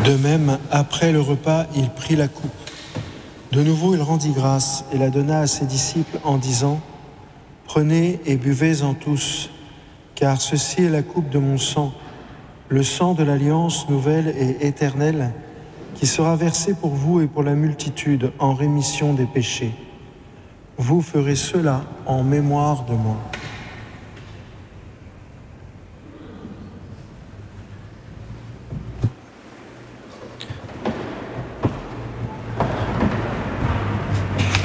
De même, après le repas, il prit la coupe. De nouveau, il rendit grâce et la donna à ses disciples en disant : « Prenez et buvez-en tous, car ceci est la coupe de mon sang, le sang de l'alliance nouvelle et éternelle, qui sera versé pour vous et pour la multitude en rémission des péchés. Vous ferez cela en mémoire de moi. »